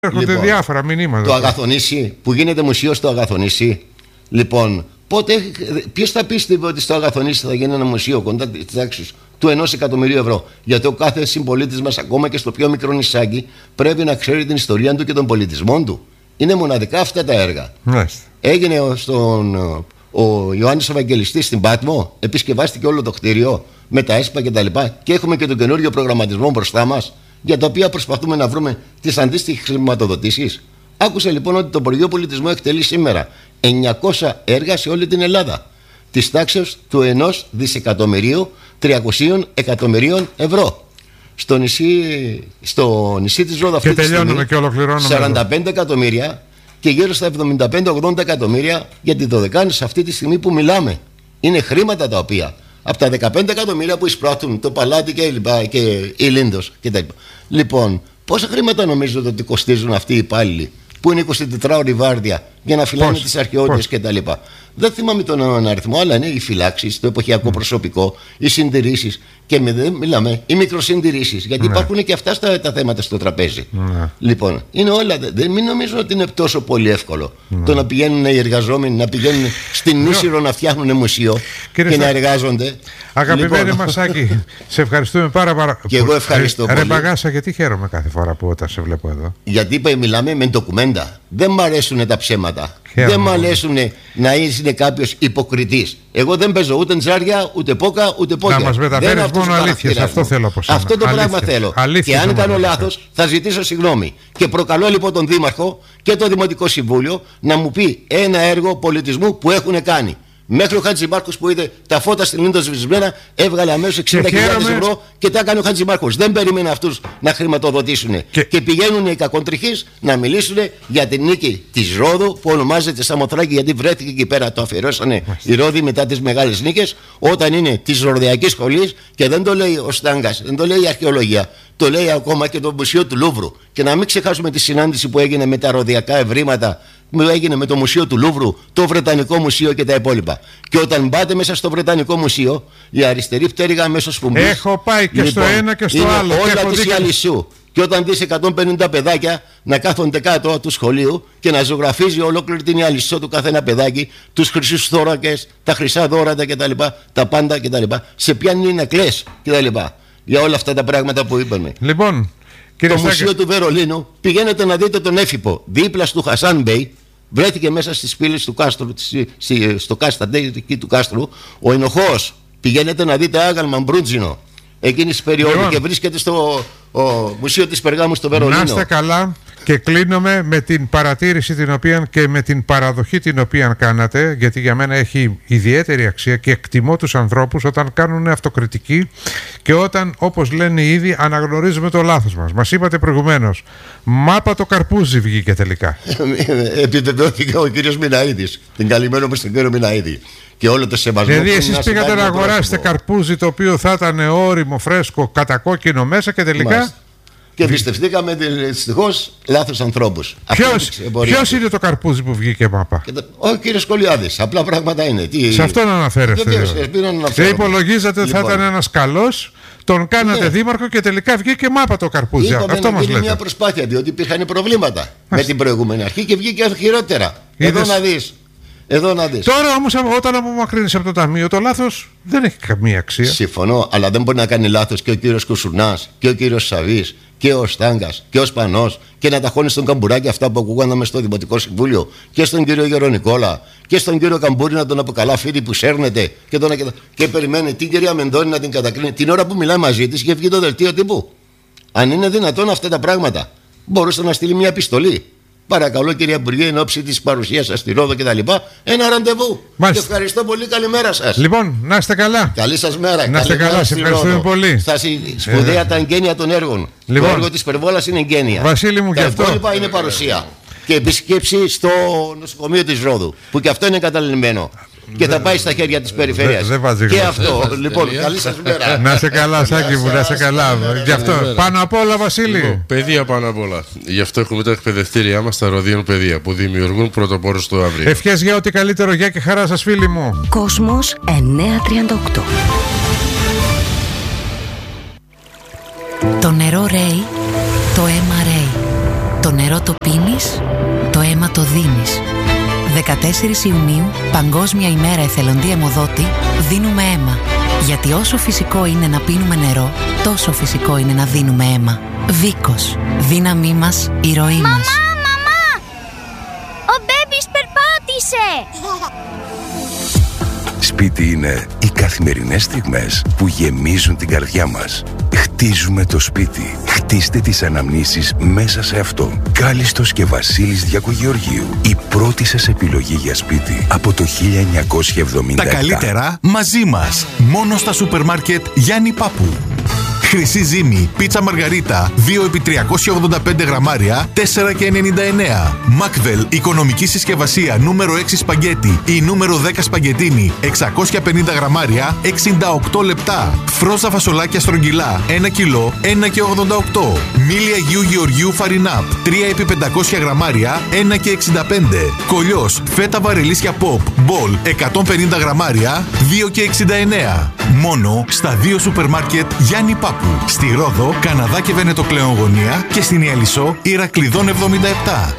Έρχονται διάφορα μηνύματα. Το Αγαθονήσι, που γίνεται μουσείο στο Αγαθονήσι. Λοιπόν, ποιος θα πίστευε ότι στο Αγαθονήσι θα γίνει ένα μουσείο κοντά της τάξης του 1 εκατομμυρίου ευρώ? Γιατί ο κάθε συμπολίτης μας, ακόμα και στο πιο μικρό νησάκι, πρέπει να ξέρει την ιστορία του και τον πολιτισμό του. Είναι μοναδικά αυτά τα έργα. Μάλιστα. Έγινε ο Ιωάννης Ευαγγελιστής στην Πάτμο, επισκευάστηκε όλο το κτίριο με τα ΕΣΠΑ κτλ. Και έχουμε και τον καινούριο προγραμματισμό μπροστά μας, για τα οποία προσπαθούμε να βρούμε τις αντίστοιχες χρηματοδοτήσεις. Άκουσα λοιπόν ότι το Υπουργείο Πολιτισμού εκτελεί σήμερα 900 έργα σε όλη την Ελλάδα, της τάξης του 1 δισεκατομμυρίου 300 εκατομμυρίων ευρώ. Στο νησί της Ρόδου αυτή τη στιγμή 45 εκατομμύρια και γύρω στα 75-80 εκατομμύρια για τη Δωδεκάνησα αυτή τη στιγμή που μιλάμε. Είναι χρήματα τα οποία από τα 15 εκατομμύρια που εισπράττουν το Παλάτι και η Λίνδος κτλ. Λοιπόν, πόσα χρήματα νομίζετε ότι κοστίζουν αυτοί οι υπάλληλοι που είναι 24 ώρη βάρδια για να φυλάνε τις αρχαιότητες κτλ. Δεν θυμάμαι τον αριθμό, αλλά είναι οι φυλάξεις, το εποχιακό προσωπικό, οι συντηρήσεις και μιλάμε, οι μικροσυντηρήσεις. Γιατί υπάρχουν και αυτά τα θέματα στο τραπέζι. Λοιπόν, είναι όλα. Μην νομίζω ότι είναι τόσο πολύ εύκολο το να πηγαίνουν οι εργαζόμενοι, να πηγαίνουν στην Ίσυρο να φτιάχνουν μουσείο και να εργάζονται. Αγαπημένη Μασάκη, σε ευχαριστούμε πάρα πολύ. Και εγώ ευχαριστώ πολύ. Ρε Παγάσα, γιατί χαίρομαι κάθε φορά που όταν σε βλέπω εδώ. Γιατί μιλάμε με ντοκουμέντα. Δεν μ' αρέσουν τα ψέματα. Δεν μ' αρέσουν να είναι κάποιος υποκριτής. Εγώ δεν παίζω ούτε τζάρια, ούτε πόκα, ούτε πόκια. Να μας μεταφέρεις μόνο αλήθειες. Αυτό θέλω από σένα. Αυτό το πράγμα θέλω. Και αν κάνω λάθος, θα ζητήσω συγγνώμη. Και προκαλώ λοιπόν τον Δήμαρχο και το Δημοτικό Συμβούλιο να μου πει ένα έργο πολιτισμού που έχουν κάνει. Μέχρι ο Χατζημάρκος που είδε τα φώτα στην Λίνδο σβησμένα, έβγαλε αμέσως 60.000 ευρώ και τα έκανε ο Χατζημάρκος. Δεν περίμενε αυτούς να χρηματοδοτήσουν. Και πηγαίνουν οι κακοντριχείς να μιλήσουν για την νίκη της Ρόδου, που ονομάζεται Σαμοθράκη, γιατί βρέθηκε εκεί πέρα. Το αφιερώσανε οι Ρόδοι μετά τις μεγάλες νίκες, όταν είναι της Ροδιακής Σχολής, και δεν το λέει ο Στάγκας, δεν το λέει η αρχαιολογία. Το λέει ακόμα και το Μουσείο του Λούβρου. Και να μην ξεχάσουμε τη συνάντηση που έγινε με τα ροδιακά ευρήματα, που έγινε με το Μουσείο του Λούβρου, το Βρετανικό Μουσείο και τα υπόλοιπα. Και όταν πάτε μέσα στο Βρετανικό Μουσείο, η αριστερή πτέρυγα μέσω σφουμбής. Έχω πάει και στο ένα και στο άλλο. Όλα της Ιαλισσού. Και όταν δεις 150 παιδάκια να κάθονται κάτω του σχολείου και να ζωγραφίζει ολόκληρη την Ιαλισσό του καθένα παιδάκι, τους χρυσούς θώρακες, τα χρυσά δώρατα κτλ. Τα πάντα κτλ. Σε πιάνει να κλαις κτλ. Για όλα αυτά τα πράγματα που είπαμε. Λοιπόν, το Μουσείο του Βερολίνου, πηγαίνετε να δείτε τον Έφυπο δίπλα του Χασάν Μπέι. Βρέθηκε μέσα στις πύλες του κάστρου, στο Κάσταντε του κάστρου, ο ενοχός. Πηγαίνετε να δείτε άγαλμα μπρούτζινο εκείνης της περίοδου και βρίσκεται στο Μουσείο της Περγάμου στο Βερολίνο. Να είστε καλά. Και κλείνομαι με την παρατήρηση την οποία και με την παραδοχή την οποία κάνατε, γιατί για μένα έχει ιδιαίτερη αξία και εκτιμώ τους ανθρώπους όταν κάνουν αυτοκριτική και όταν, όπως λένε ήδη, αναγνωρίζουμε το λάθος μας. Μας είπατε προηγουμένως, μάπα το καρπούζι βγήκε τελικά. Επιβεβαιώθηκε ο κύριος Μιναΐδης. Την καλημέρα μου στον κύριο Μιναΐδη. Και όλο το σεβασμό. Δηλαδή, εσείς πήγατε να αγοράσετε καρπούζι το οποίο θα ήταν όριμο, φρέσκο, κατακόκκινο μέσα και τελικά. Μάλιστα. Και εμπιστευτήκαμε δυστυχώς λάθος ανθρώπους. Ποιος είναι το καρπούζι που βγήκε μάπα? Ο κύριος Κολιάδης. Απλά πράγματα είναι. Σε αυτόν αναφέρεστε. Δεν υπολογίζατε ότι θα ήταν ένας καλός, τον κάνατε δήμαρχο και τελικά βγήκε μάπα το καρπούζι. Αυτό μας λέτε. μια προσπάθεια, διότι υπήρχαν προβλήματα με την προηγούμενη αρχή και βγήκε χειρότερα. Εδώ να δεις. Τώρα όμως όταν απομακρύνεις από το ταμείο, το λάθος δεν έχει καμία αξία. Συμφωνώ, αλλά δεν μπορεί να κάνει λάθος και ο κύριος Κουσουρνάς και ο κύριος Σαβής και ο Στάγκας και ο Σπανός και να ταχώνει στον Καμπουράκι αυτά που ακούγαμε στο Δημοτικό Συμβούλιο και στον κύριο Γερονικόλα και στον κύριο Καμπούρη να τον αποκαλά φίλοι που σέρνεται και περιμένει την κυρία Μενδώνη να την κατακρίνει. Την ώρα που μιλάει μαζί της είχε βγει το δελτίο τύπου. Αν είναι δυνατόν αυτά τα πράγματα, μπορούσε να στείλει μια επιστολή. Παρακαλώ, κυρία Υπουργέ, εν ώψη της παρουσίας σας στη Ρόδο κτλ. Ένα ραντεβού. Μάλιστα. Και ευχαριστώ πολύ. Καλημέρα σας. Λοιπόν, να είστε καλά. Καλή σας μέρα. Να είστε καλά. Σε ευχαριστούμε πολύ. Στα σπουδαία τα εγγένεια των έργων. Λοιπόν, το έργο της Περβόλας είναι εγγένεια. Βασίλη μου, τα υπόλοιπα είναι παρουσία. Και επισκέψη στο νοσοκομείο της Ρόδου, που και αυτό είναι καταλημμένο. Και θα πάει στα χέρια της περιφέρειας. Και αυτό. Λοιπόν, καλή σας μέρα. Να σε καλά, Σάκη μου, να σε καλά. Γι' αυτό πάνω απ' όλα, Βασίλη. Παιδεία πάνω απ' όλα. Γι' αυτό έχουμε τα εκπαιδευτήριά μας, τα Ροδιών Παιδεία, που δημιουργούν πρωτοπόρους στο αύριο. Ευχές για ό,τι καλύτερο. Γεια και χαρά σας, φίλοι μου. Κόσμος 938. Το νερό ρέει, το αίμα ρέει. Το Το νερό το πίνεις, το αίμα το δίνεις. 14 Ιουνίου, Παγκόσμια ημέρα εθελοντή αιμοδότη, δίνουμε αίμα. Γιατί όσο φυσικό είναι να πίνουμε νερό, τόσο φυσικό είναι να δίνουμε αίμα. Βίκος. Δύναμή μας, η ροή μας. Μαμά! Ο μπέμπις περπάτησε! Σπίτι είναι οι καθημερινές στιγμές που γεμίζουν την καρδιά μας. Χτίζουμε το σπίτι. Χτίστε τις αναμνήσεις μέσα σε αυτό. Κάλιστος και Βασίλης Διακογεωργίου. Η πρώτη σας επιλογή για σπίτι από το 1977. Τα καλύτερα μαζί μας. Μόνο στα σούπερ μάρκετ Γιάννη Πάπου. Χρυσή ζύμη, πίτσα μαργαρίτα, 2x385 γραμμάρια, 4,99. Μάκβελ, οικονομική συσκευασία, νούμερο 6 σπαγκέτι ή νούμερο 10 σπαγκετίνι, 650 γραμμάρια, 68 λεπτά. Φρόζα φασολάκια στρογγυλά, 1 κιλό, 1,88. Μίλι Αγίου Γεωργίου Φαρινάπ, 3x500 γραμμάρια, 1,65. Κολλιός, φέτα βαρελίσια ποπ, μπολ, 150 γραμμάρια, 2,69. Μόνο στα 2 σούπερ μάρκετ Γιάννη Πάπου. Στη Ρόδο, Καναδά και Βενετοκλέον γωνία και στην Ιαλισσό, Ηρακλειδών 77.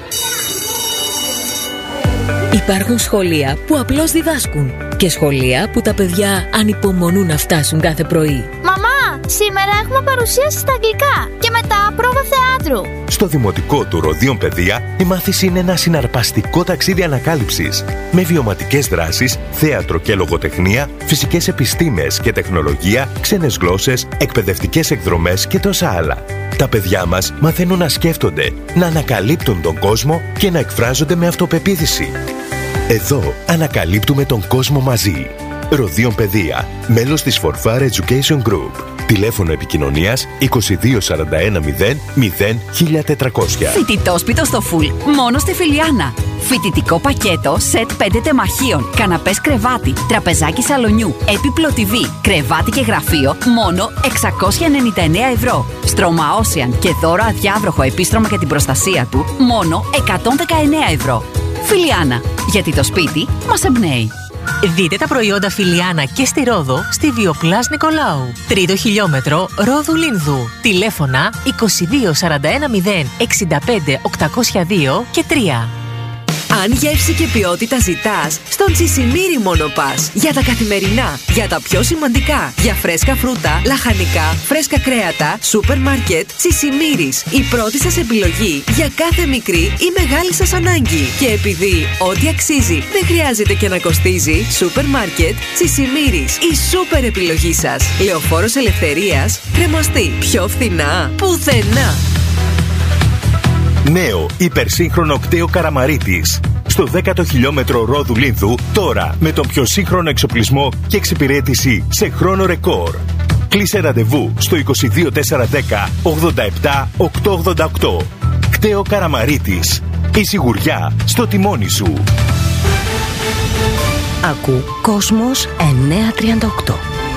Υπάρχουν σχολεία που απλώς διδάσκουν και σχολεία που τα παιδιά ανυπομονούν να φτάσουν κάθε πρωί. Μαμά, σήμερα έχουμε παρουσίαση στα αγγλικά και μετά πρόβα θεάτρου. Στο Δημοτικό του Ροδίων Παιδεία, η μάθηση είναι ένα συναρπαστικό ταξίδι ανακάλυψης με βιωματικές δράσεις, θέατρο και λογοτεχνία, φυσικές επιστήμες και τεχνολογία, ξένες γλώσσες, εκπαιδευτικές εκδρομές και τόσα άλλα. Τα παιδιά μας μαθαίνουν να σκέφτονται, να ανακαλύπτουν τον κόσμο και να εκφράζονται με αυτοπεποίθηση. Εδώ ανακαλύπτουμε τον κόσμο μαζί. Ροδίων Παιδεία, μέλος της Forfar Education Group. Τηλέφωνο επικοινωνίας 2241 0 1400. Φοιτητόσπιτο στο Φουλ, μόνο στη Φιλιάνα. Φοιτητικό πακέτο, σετ 5 τεμαχίων, καναπές κρεβάτι, τραπεζάκι σαλονιού, έπιπλο TV, κρεβάτι και γραφείο, μόνο 699 ευρώ. Στρώμα Ocean και δώρο αδιάβροχο επίστρωμα για την προστασία του, μόνο 119 ευρώ. Φιλιάνα, γιατί το σπίτι μας εμπνέει. Δείτε τα προϊόντα Φιλιάνα και στη Ρόδο στη Βιοπλάς Νικολάου. 3ο χιλιόμετρο Ρόδου Λίνδου. Τηλέφωνα 2241 0 65 802 και 3. Αν γεύση και ποιότητα ζητάς, στον Τσισιμίρι μόνο πας. Για τα καθημερινά, για τα πιο σημαντικά, για φρέσκα φρούτα, λαχανικά, φρέσκα κρέατα, σούπερ μάρκετ, Τσισιμίρις. Η πρώτη σας επιλογή για κάθε μικρή ή μεγάλη σας ανάγκη. Και επειδή ό,τι αξίζει δεν χρειάζεται και να κοστίζει, σούπερ μάρκετ, Τσισιμίρις. Η σούπερ επιλογή σας. Λεωφόρος Ελευθερίας, κρεμαστή. Πιο φθηνά, πουθενά. Νέο υπερσύγχρονο κτέο Καραμαρίτης. Στο 10ο χιλιόμετρο Ρόδου Λίνδου, τώρα με τον πιο σύγχρονο εξοπλισμό και εξυπηρέτηση σε χρόνο ρεκόρ. Κλείσε ραντεβού στο 22410 87 888. Κτέο Καραμαρίτης. Η σιγουριά στο τιμόνι σου. Ακού Κόσμος 938.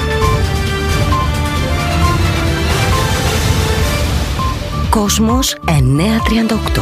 Κόσμος 938.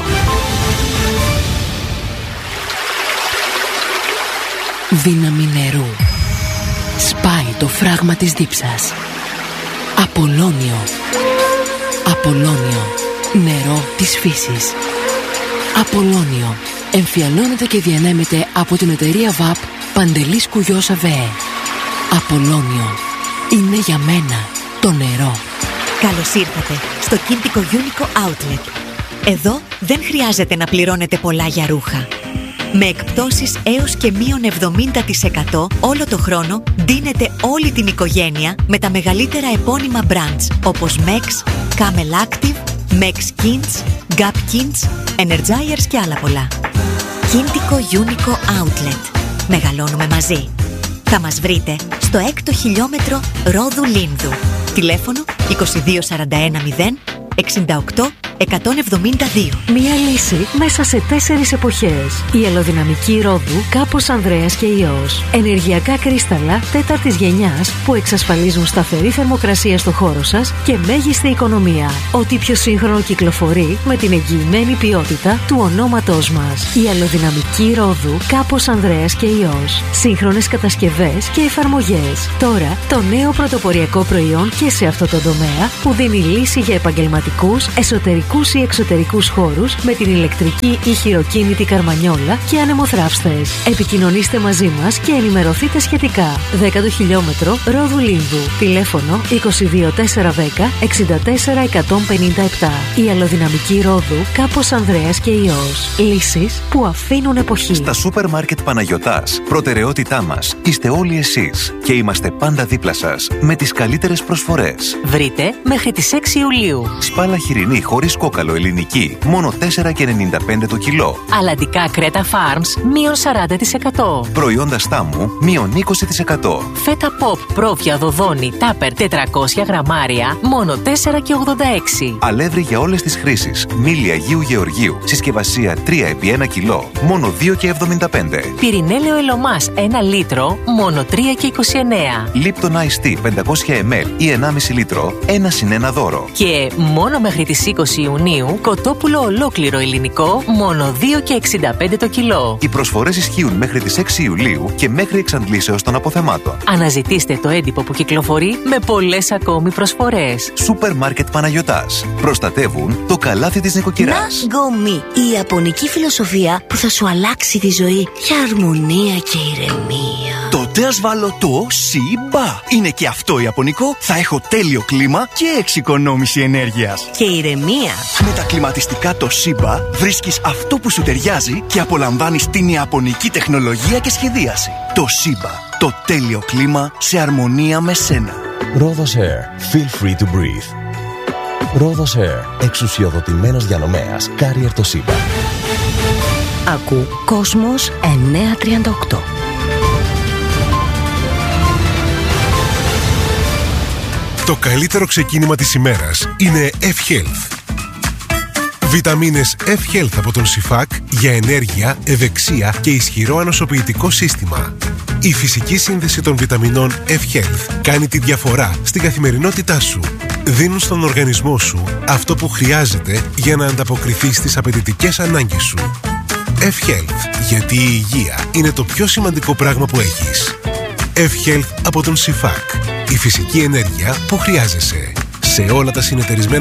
Δύναμη νερού. Σπάει το φράγμα της δίψας. Απολώνιο. Απολώνιο. Νερό της φύσης. Απολώνιο. Εμφιαλώνεται και διανέμεται από την εταιρεία ΒΑΠ Παντελής Κουγιός ΑΒΕ. Απολώνιο. Είναι για μένα το νερό. Καλώς ήρθατε στο Κίντικο Unico Outlet. Εδώ δεν χρειάζεται να πληρώνετε πολλά για ρούχα. Με εκπτώσεις έως και μείον 70% όλο το χρόνο ντύνετε όλη την οικογένεια με τα μεγαλύτερα επώνυμα brands όπως Mex, Camel Active, Mex Kins, Gap Kins, Energizers και άλλα πολλά. Κίντικο Unico Outlet. Μεγαλώνουμε μαζί. Θα μας βρείτε στο 6ο χιλιόμετρο Ρόδου Λίνδου. Τηλέφωνο 2241 0 68 172. Μία λύση μέσα σε 4 εποχές. Η αλλοδυναμική Ρόδου, Κάπος Ανδρέας και Υιός. Ενεργειακά κρίσταλα 4ης γενιάς που εξασφαλίζουν σταθερή θερμοκρασία στο χώρο σας και μέγιστη οικονομία. Ό,τι πιο σύγχρονο κυκλοφορεί με την εγγυημένη ποιότητα του ονόματός μας. Η αλλοδυναμική Ρόδου, Κάπος Ανδρέας και Υιός. Σύγχρονες κατασκευές και εφαρμογές. Τώρα το νέο πρωτοποριακό προϊόν και σε αυτό το τομέα που δίνει λύση για επαγγελματικούς, εσωτερικούς εσωτερικούς ή εξωτερικούς χώρους με την ηλεκτρική ή χειροκίνητη καρμανιόλα και ανεμοθράυστες. Επικοινωνήστε μαζί μας και ενημερωθείτε σχετικά. 10ο χιλιόμετρο Ρόδου Λίνδου. Τηλέφωνο 22410 64157. Η αλλοδυναμική Ρόδου, Κάπος Ανδρέας και Υιός. Λύσεις που αφήνουν εποχή. Στα σούπερ μάρκετ Παναγιωτάς, προτεραιότητά μας είστε όλοι εσείς και είμαστε πάντα δίπλα σας με τις καλύτερες προσφορές. Βρείτε μέχρι τις 6 Ιουλίου. Σπάλα χοιρινή χωρίς κόκαλο ελληνική, μόνο 4,95 το κιλό. Αλλαντικά Κρέτα Farms, μείον 40%. Προϊόντα στάμου, μείον 20%. Φέτα Pop πρόβια δοδόνη τάπερ 400 γραμμάρια, μόνο 4,86. Αλεύρι για όλες τις χρήσεις, μήλι Αγίου Γεωργίου, συσκευασία 3 επί 1 κιλό, μόνο 2,75. Πυρηνέλαιο Ελωμάς 1 λίτρο, μόνο 3,29. Lipton Ice Tea 500 ml ή 1,5 λίτρο, 1 συν 1 δώρο. Και μόνο μέχρι τις 20 Ιουνίου, κοτόπουλο ολόκληρο ελληνικό, μόνο 2,65 το κιλό. Οι προσφορές ισχύουν μέχρι τις 6 Ιουλίου και μέχρι εξαντλήσεως των αποθεμάτων. Αναζητήστε το έντυπο που κυκλοφορεί με πολλές ακόμη προσφορές. Σούπερ μάρκετ Παναγιωτάς. Προστατεύουν το καλάθι της νοικοκυράς. Γκομί, η ιαπωνική φιλοσοφία που θα σου αλλάξει τη ζωή για αρμονία και ηρεμία. Τότε ας βάλω το Σιμπα. Είναι και αυτό ιαπωνικό. Θα έχω τέλειο κλίμα και εξοικονόμηση ενέργειας. Και ηρεμία. Με τα κλιματιστικά το Σιμπα βρίσκεις αυτό που σου ταιριάζει και απολαμβάνεις την ιαπωνική τεχνολογία και σχεδίαση. Το Σιμπα. Το τέλειο κλίμα σε αρμονία με σένα. Rhodos Air. Feel free to breathe. Rhodos Air. Εξουσιοδοτημένος διανομέας. Carrier το Σιμπα. Ακού Κόσμος 938. Το καλύτερο ξεκίνημα της ημέρας είναι F-Health. Βιταμίνες F-Health από τον Σιφάκ για ενέργεια, ευεξία και ισχυρό ανοσοποιητικό σύστημα. Η φυσική σύνδεση των βιταμινών F-Health κάνει τη διαφορά στην καθημερινότητά σου. Δίνουν στον οργανισμό σου αυτό που χρειάζεται για να ανταποκριθεί στις απαιτητικές ανάγκες σου. F-Health, γιατί η υγεία είναι το πιο σημαντικό πράγμα που έχεις. F-Health από τον Σιφάκ. Η φυσική ενέργεια που χρειάζεσαι. Σε όλα τα συνεταιρισμένα